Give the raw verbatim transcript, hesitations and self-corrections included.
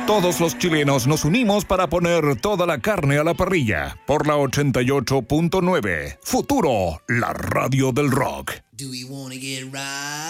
Todos los chilenos nos unimos para poner toda la carne a la parrilla. Por la ochenta y ocho punto nueve. Futuro, la radio del rock. Do we wanna get right?